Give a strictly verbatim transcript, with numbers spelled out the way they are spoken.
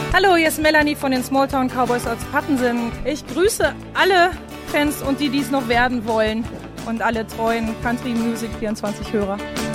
Hallo, hier ist Melanie von den Smalltown Cowboys aus Pattensen. Ich grüße alle Fans und die, die es noch werden wollen und alle treuen Country Music vierundzwanzig Hörer.